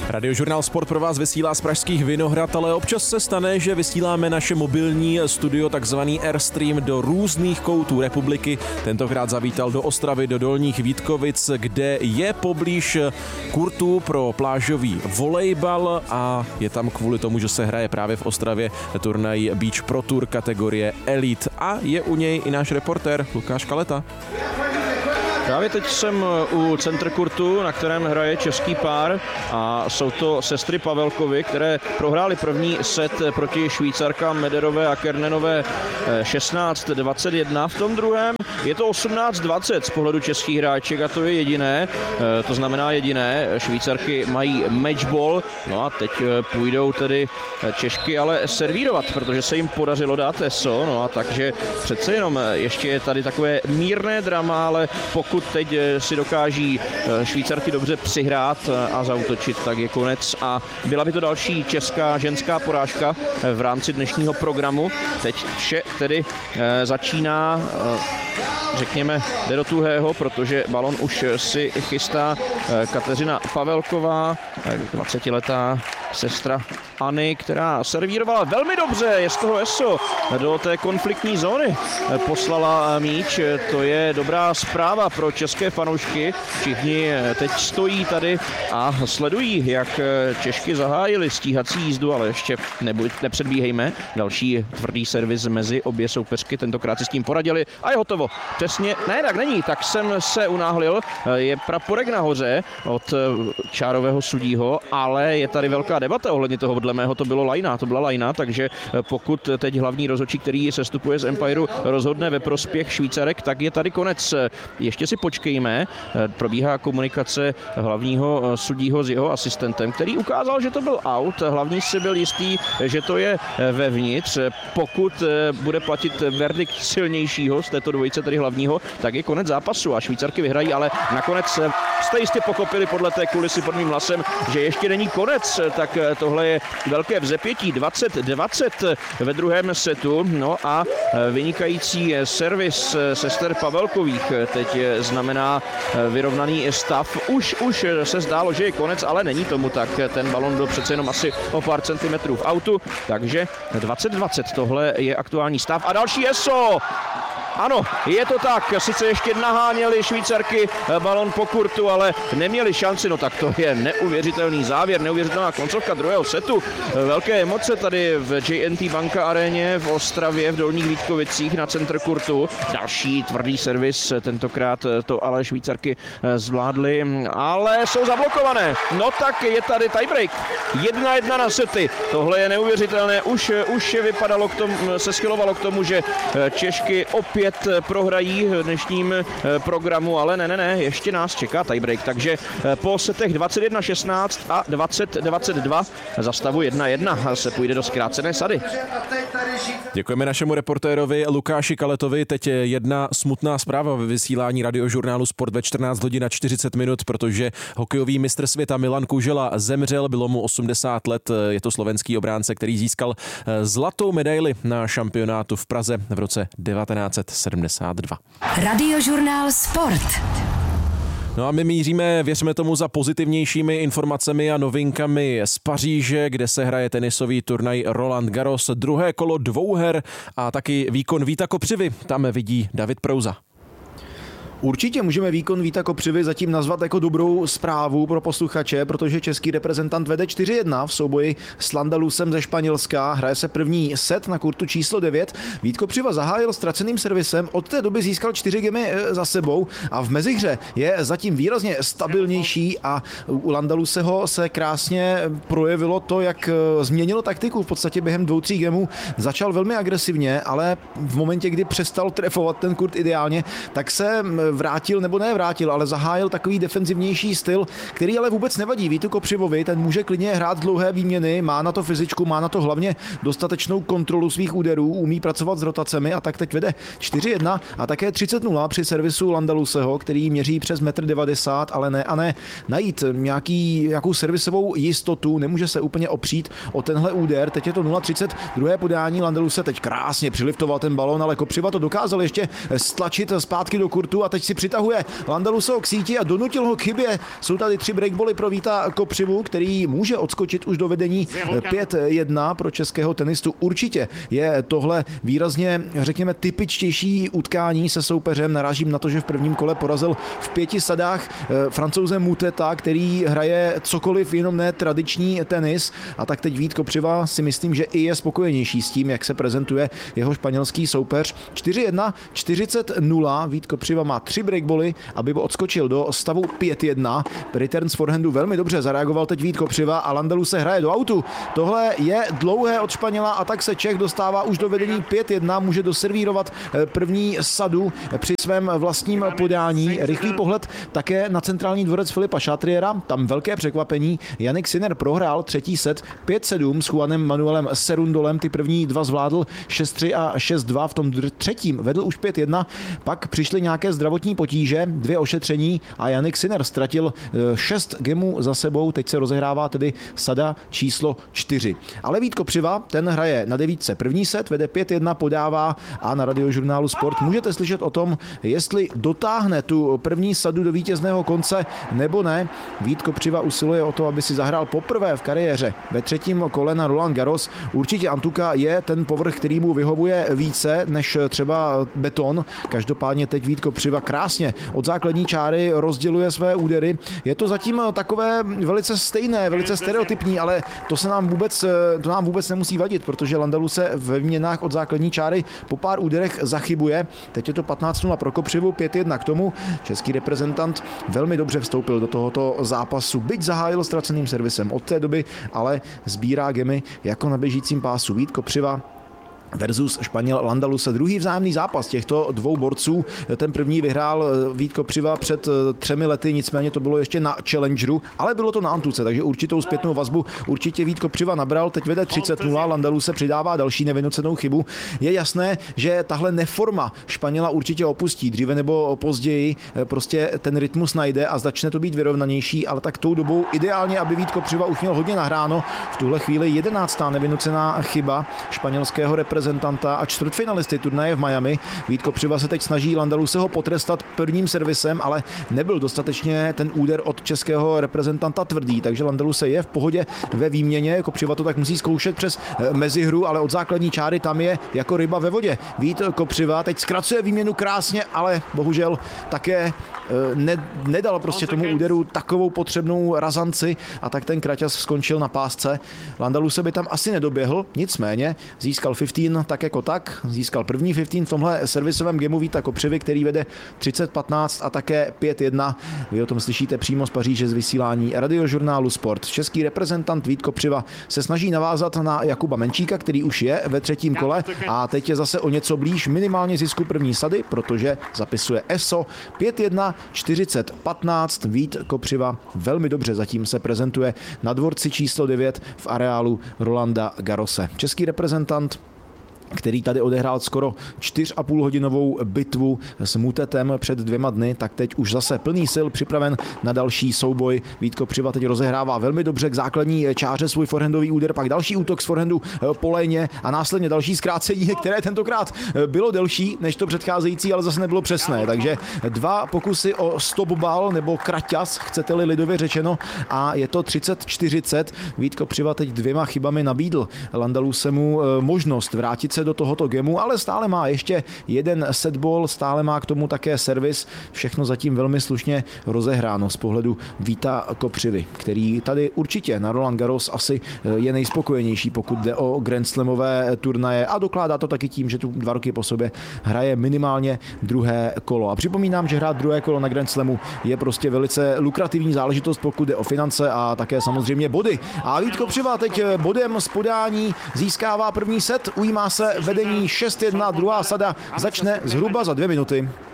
Radiožurnál Sport pro vás vysílá z pražských Vinohrad, ale občas se stane, že vysíláme naše mobilní studio, takzvaný Airstream, do různých koutů republiky. Tentokrát zavítal do Ostravy, do Dolních Vítkovic, kde je poblíž kurtů pro plážový volejbal a je tam kvůli tomu, že se hraje právě v Ostravě turnaj Beach Pro Tour kategorie Elite a je u něj i náš reportér Lukáš Kaleta. Právě teď jsem u centrkurtu, na kterém hraje český pár a jsou to sestry Pavelkovy, které prohrály první set proti Švýcarkám Mederové a Kernenové 16-21. V tom druhém je to 18-20 z pohledu českých hráček a to je jediné, to znamená jediné. Švýcarky mají matchball, no a teď půjdou tedy Češky ale servírovat, protože se jim podařilo dát ESO, no a takže přece jenom ještě je tady takové mírné drama, ale pokud teď si dokáží Švýcarky dobře přihrát a zaútočit, tak je konec a byla by to další česká ženská porážka v rámci dnešního programu. Teď vše tedy začíná, řekněme, jde do tuhého, protože balon už si chystá Kateřina Pavelková, 20letá sestra Anny, která servírovala velmi dobře, je z toho ESO, do té konfliktní zóny poslala míč, to je dobrá zpráva pro české fanoušky, všichni teď stojí tady a sledují, jak Češky zahájily stíhací jízdu, ale ještě nepředbíhejme, další tvrdý servis mezi obě soupeřky, tentokrát si s tím poradili a je hotovo. Přesně, ne, tak není, tak jsem se unáhlil, je praporek nahoře od čárového sudího, ale je tady velká debata ohledně toho, podle mého to byla lajna, takže pokud teď hlavní rozhodčí, který sestupuje z Empireu, rozhodne ve prospěch Švýcarek, tak je tady konec. Ještě si počkejme, probíhá komunikace hlavního sudího s jeho asistentem, který ukázal, že to byl out, hlavní si byl jistý, že to je vevnitř. Pokud bude platit verdikt silnějšího z této dvojice, tedy hlavního, tak je konec zápasu a Švýcarky vyhrají, ale nakonec jste jistě pochopili podle té kulisy pod mým hlasem, že ještě není konec, tak tohle je velké vzepětí, 20-20 ve druhém setu, no a vynikající servis sester Pavelkových teď znamená vyrovnaný stav. Už se zdálo, že je konec, ale není tomu tak, ten balon byl přece jenom asi o pár centimetrů v autu, takže 20-20 tohle je aktuální stav a další ESO! Ano, je to tak, sice ještě naháněli Švýcarky balon po kurtu, ale neměli šanci, no tak to je neuvěřitelný závěr, neuvěřitelná koncovka druhého setu. Velké emoce tady v JNT Banka aréně v Ostravě v Dolních Vítkovicích na centrkurtu. Další tvrdý servis, tentokrát to ale Švýcarky zvládly, ale jsou zablokované. No tak je tady tiebreak, 1-1 na sety, tohle je neuvěřitelné, už vypadalo k tomu, se schylovalo k tomu, že Češky opět prohrají v dnešním programu, ale ne, ještě nás čeká tiebreak, takže po setech 21-16 a 20-22 za stavu 1-1 se půjde do zkrácené sady. Děkujeme našemu reportérovi Lukáši Kaletovi. Teď je jedna smutná zpráva ve vysílání Radiožurnálu Sport ve 14 hodin a 40 minut, protože hokejový mistr světa Milan Kužela zemřel, bylo mu 80 let, je to slovenský obránce, který získal zlatou medaili na šampionátu v Praze v roce 1972. Radiožurnál Sport. No a my míříme, věřme tomu, za pozitivnějšími informacemi a novinkami z Paříže, kde se hraje tenisový turnaj Roland Garros, druhé kolo dvouher a taky výkon Víta Kopřivy. Tam vidí David Prouza. Určitě můžeme výkon Víta Kopřivy zatím nazvat jako dobrou zprávu pro posluchače, protože český reprezentant vede 4-1 v souboji s Landalusem ze Španělska. Hraje se první set na kurtu číslo 9. Vít Kopřiva zahájil ztraceným servisem, od té doby získal 4 gemy za sebou a v mezihře je zatím výrazně stabilnější a u Landaluseho se krásně projevilo to, jak změnilo taktiku. V podstatě během 2-3 gemů začal velmi agresivně, ale v momentě, kdy přestal trefovat ten kurt ideálně, tak se vrátil, nebo nevrátil, ale zahájil takový defenzivnější styl, který ale vůbec nevadí Vítu Kopřivovi, ten může klidně hrát dlouhé výměny, má na to fyzičku, má na to hlavně dostatečnou kontrolu svých úderů, umí pracovat s rotacemi a tak teď vede 4-1 a také 30-0 při servisu Landaluseho, který měří přes 1,90 m, ale ne najít nějakou servisovou jistotu, nemůže se úplně opřít o tenhle úder, teď je to 0,30, druhé podání Landaluse teď krásně přiliftoval ten balón, ale Kopřiva to dokázal ještě stlačit zpátky do kurtu a teď teď si přitahuje Landaluseho k síti a donutil ho k chybě. Jsou tady 3 breakbally pro Víta Kopřivu, který může odskočit už do vedení 5-1 pro českého tenistu. Určitě je tohle výrazně, řekněme, typičtější utkání se soupeřem. Narážím na to, že v prvním kole porazil v 5 sadách Francouze Mouteta, který hraje cokoliv, jenom ne tradiční tenis. A tak teď Vít Kopřiva si myslím, že i je spokojenější s tím, jak se prezentuje jeho španělský soupeř. 4-1, 40-0. Vít Kopřiva má 3 breakbally, aby odskočil do stavu 5-1. Return z forehandu velmi dobře zareagoval teď Vít Kopřiva a Landaluse hraje do autu. Tohle je dlouhé od Španěla a tak se Čech dostává už do vedení 5-1. Může doservírovat první sadu při svém vlastním podání. Rychlý pohled také na centrální dvorec Filipa Chatriera. Tam velké překvapení. Jannik Sinner prohrál třetí set 5-7 s Juanem Manuelem Serundolem. Ty první 2 zvládl 6-3 a 6-2. V tom třetím vedl už 5-1. Pak přišly nějaké zdravotní potíže, 2 ošetření a Jannik Sinner ztratil 6 gemů za sebou. Teď se rozehrává tedy sada číslo 4. Ale Vít Kopřiva, ten hraje na 9. První set, vede 5-1, podává a na Radiožurnálu Sport můžete slyšet o tom, jestli dotáhne tu první sadu do vítězného konce nebo ne. Vít Kopřiva usiluje o to, aby si zahrál poprvé v kariéře ve 3. kole na Roland Garros. Určitě antuka je ten povrch, který mu vyhovuje více než třeba beton. Každopádně teď Vít Kopřiva krásně od základní čáry rozděluje své údery. Je to zatím takové velice stejné, velice stereotypní, ale to nám vůbec nemusí vadit, protože Landaluse ve výměnách od základní čáry po pár úderech zachybuje. Teď je to 15-0 pro Kopřivu, 5-1 k tomu. Český reprezentant velmi dobře vstoupil do tohoto zápasu, byť zahájil ztraceným servisem. Od té doby ale sbírá gemy jako na běžícím pásu. Vít Kopřiva versus Španěl Landaluse. Druhý vzájemný zápas těchto 2 borců. Ten první vyhrál Vít Kopřiva před 3 lety, nicméně to bylo ještě na Challengeru, ale bylo to na antuce, takže určitou zpětnou vazbu určitě Vít Kopřiva nabral. Teď vede 30-0, Landaluse přidává další nevynucenou chybu. Je jasné, že tahle neforma Španěla určitě opustí. Dříve nebo později prostě ten rytmus najde a začne to být vyrovnanější, ale tak tou dobou ideálně, aby Vít Kopřiva už měl hodně nahráno. V tuhle chvíli 11. nevynucená chyba španělského reprezentanta a čtvrtfinalisty turnaje v Miami. Vít Kopřiva se teď snaží Landaluseho potrestat prvním servisem, ale nebyl dostatečně ten úder od českého reprezentanta tvrdý, takže Landaluse je v pohodě ve výměně. Kopřiva to tak musí zkoušet přes mezihru, ale od základní čáry tam je jako ryba ve vodě. Vít Kopřiva teď zkracuje výměnu krásně, ale bohužel také nedal prostě tomu úderu takovou potřebnou razanci a tak ten kraťas skončil na pásce. Landaluse by tam asi nedoběhl, nicméně získal 15 tak jako tak, získal první 15 v tomhle servisovém gameu Víta Kopřivy, který vede 30-15 a také 5-1. Vy o tom slyšíte přímo z Paříže z vysílání Radiožurnálu Sport. Český reprezentant Vít Kopřiva se snaží navázat na Jakuba Menčíka, který už je ve 3. kole a teď je zase o něco blíž minimálně zisku první sady, protože zapisuje ESO 5-1, 40-15. Vít Kopřiva velmi dobře zatím se prezentuje na dvorci číslo 9 v areálu Rolanda Garrose. Český reprezentant, který tady odehrál skoro 4,5 hodinovou bitvu s Moutetem před 2 dny, tak teď už zase plný sil připraven na další souboj. Vít Kopřiva teď rozehrává velmi dobře k základní čáře svůj forehandový úder, pak další útok z forehandu po léně a následně další zkrácení, které tentokrát bylo delší než to předcházející, ale zase nebylo přesné. Takže 2 pokusy o stop ball nebo kraťas, chcete-li lidově řečeno, a je to 30-40. Vít Kopřiva teď 2 chybami nabídl Landalusemu možnost vrátit se do tohoto gemu, ale stále má ještě jeden setball, stále má k tomu také servis. Všechno zatím velmi slušně rozehráno z pohledu Víta Kopřivy, který tady určitě na Roland Garros asi je nejspokojenější, pokud jde o Grand Slamové turnaje a dokládá to taky tím, že tu 2 roky po sobě hraje minimálně 2. kolo. A připomínám, že hrát 2. kolo na Grand Slamu je prostě velice lukrativní záležitost, pokud jde o finance a také samozřejmě body. A Vít Kopřiva teď bodem z podání získává první set, ujímá se vedení 6-1, druhá sada začne zhruba za 2 minuty.